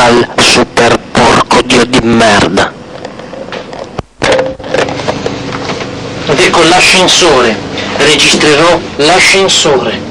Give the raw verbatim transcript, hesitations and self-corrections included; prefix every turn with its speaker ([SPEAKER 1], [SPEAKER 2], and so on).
[SPEAKER 1] al super porco dio di merda.
[SPEAKER 2] Ecco l'ascensore, registrerò l'ascensore.